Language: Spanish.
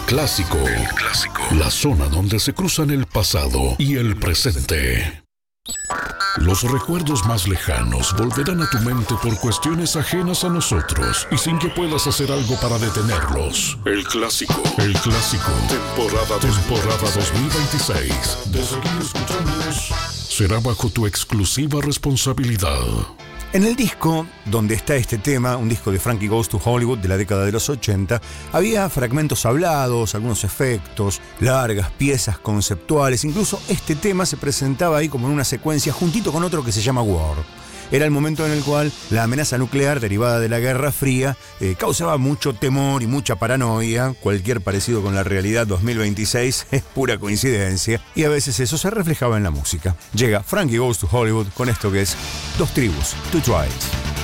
Clásico. El Clásico. La zona donde se cruzan el pasado y el presente. Los recuerdos más lejanos volverán a tu mente por cuestiones ajenas a nosotros y sin que puedas hacer algo para detenerlos. El Clásico. El Clásico. Temporada 2026. De seguir escuchándonos, será bajo tu exclusiva responsabilidad. En el disco donde está este tema, un disco de Frankie Goes to Hollywood de la década de los 80, había fragmentos hablados, algunos efectos, largas piezas conceptuales. Incluso este tema se presentaba ahí como en una secuencia juntito con otro que se llama War. Era el momento en el cual la amenaza nuclear derivada de la Guerra Fría causaba mucho temor y mucha paranoia. Cualquier parecido con la realidad 2026 es pura coincidencia y a veces eso se reflejaba en la música. Llega Frankie Goes to Hollywood con esto que es Dos Tribus, Two Tribes.